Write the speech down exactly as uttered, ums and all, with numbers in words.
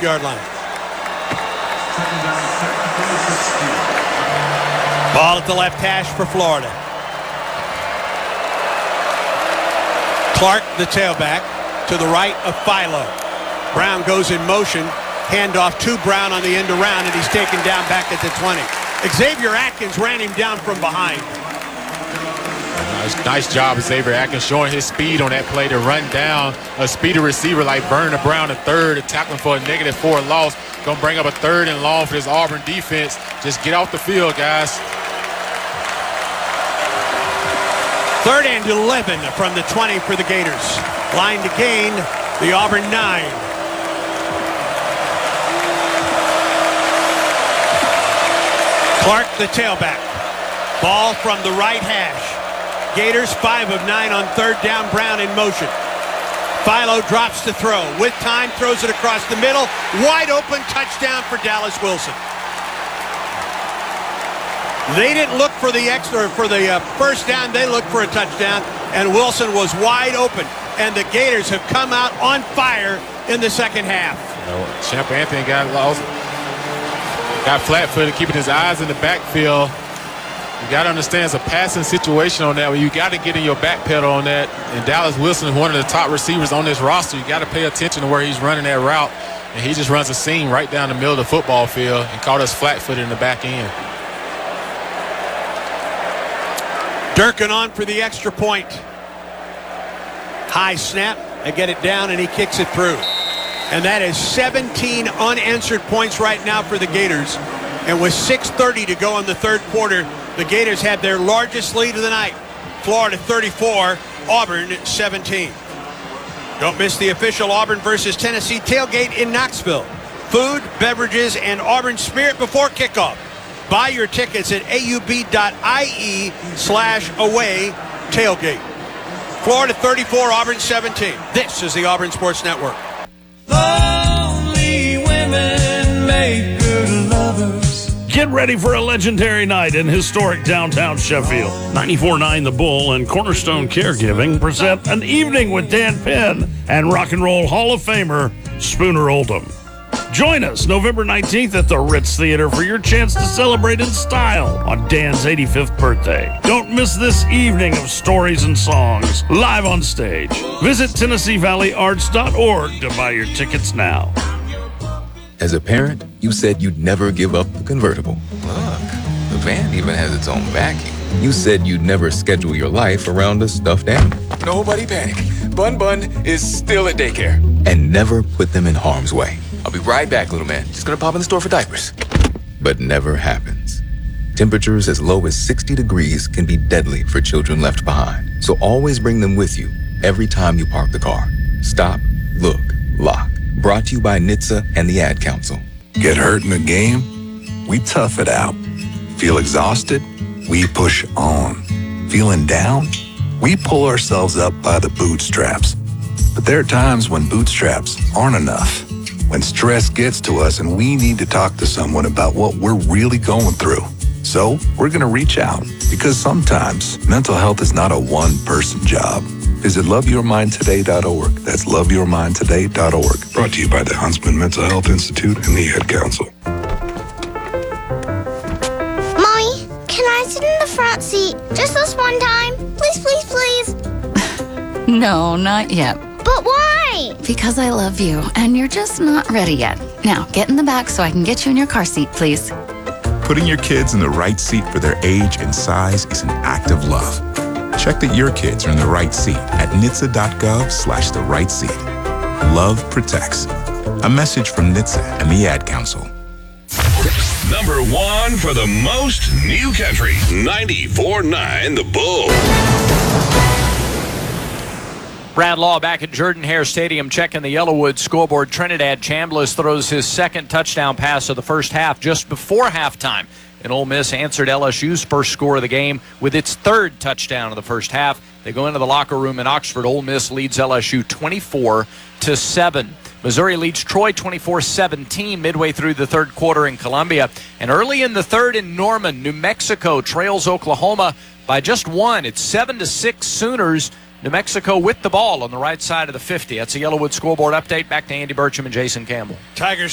five-yard line. Ball at the left hash for Florida. Clark, the tailback, to the right of Philo. Brown goes in motion. Handoff to Brown on the end around, and he's taken down back at the twenty. Xavier Atkins ran him down from behind. Nice, nice job, Xavier Atkins, showing his speed on that play to run down a speedy receiver like Vernon Brown, a third, to tackle him for a negative four loss. Going to bring up a third and long for this Auburn defense. Just get off the field, guys. Third and eleven from the twenty for the Gators. Line to gain, the Auburn nine. Clark, the tailback. Ball from the right hash. Gators five of nine on third down. Brown in motion. Philo drops to throw. With time, throws it across the middle. Wide open touchdown for Dallas Wilson. They didn't look for the extra for the uh, first down. They looked for a touchdown, and Wilson was wide open. And the Gators have come out on fire in the second half. You know, Champ Anthony got lost. Got flat-footed, keeping his eyes in the backfield. You got to understand it's a passing situation on that, where you got to get in your back pedal on that. And Dallas Wilson is one of the top receivers on this roster. You got to pay attention to where he's running that route. And he just runs a seam right down the middle of the football field and caught us flat-footed in the back end. Durkin on for the extra point. High snap. They get it down, and he kicks it through. And that is seventeen unanswered points right now for the Gators. And with six thirty to go in the third quarter, the Gators have their largest lead of the night. Florida thirty-four, Auburn seventeen. Don't miss the official Auburn versus Tennessee tailgate in Knoxville. Food, beverages, and Auburn spirit before kickoff. Buy your tickets at aub.ie slash away tailgate. Florida thirty-four, Auburn seventeen. This is the Auburn Sports Network. Lonely women make good lovers. Get ready for a legendary night in historic downtown Sheffield. ninety-four point nine The Bull and Cornerstone Caregiving present An Evening with Dan Penn and Rock and Roll Hall of Famer Spooner Oldham. Join us November nineteenth at the Ritz Theater for your chance to celebrate in style on Dan's eighty-fifth birthday. Don't miss this evening of stories and songs live on stage. Visit Tennessee Valley Arts dot org to buy your tickets now. As a parent, you said you'd never give up the convertible. Look, the van even has its own backing. You said you'd never schedule your life around a stuffed animal. Nobody panic. Bun Bun is still at daycare. And never put them in harm's way. I'll be right back, little man. Just gonna pop in the store for diapers. But never happens. Temperatures as low as sixty degrees can be deadly for children left behind. So always bring them with you every time you park the car. Stop, look, lock. Brought to you by N H T S A and the Ad Council. Get hurt in the game? We tough it out. Feel exhausted? We push on. Feeling down? We pull ourselves up by the bootstraps. But there are times when bootstraps aren't enough. When stress gets to us and we need to talk to someone about what we're really going through. So we're going to reach out, because sometimes mental health is not a one-person job. Visit love your mind today dot org. That's love your mind today dot org. Brought to you by the Huntsman Mental Health Institute and the Ad Council. Mommy, can I sit in the front seat just this one time? Please, please, please. No, not yet. But why? Because I love you, and you're just not ready yet. Now, get in the back so I can get you in your car seat, please. Putting your kids in the right seat for their age and size is an act of love. Check that your kids are in the right seat at N H T S A dot gov slash the right seat. Love protects. A message from N H T S A and the Ad Council. Number one for the most new country, ninety-four point nine The Bull. Brad Law back at Jordan-Hare Stadium checking the Yellowwood scoreboard. Trinidad Chambliss throws his second touchdown pass of the first half just before halftime. And Ole Miss answered L S U's first score of the game with its third touchdown of the first half. They go into the locker room in Oxford. Ole Miss leads L S U twenty-four to seven. Missouri leads Troy twenty-four seventeen midway through the third quarter in Columbia. And early in the third in Norman, New Mexico trails Oklahoma by just one. It's seven to six Sooners. New Mexico with the ball on the right side of the fifty. That's a Yellowwood scoreboard update. Back to Andy Burcham and Jason Campbell. Tigers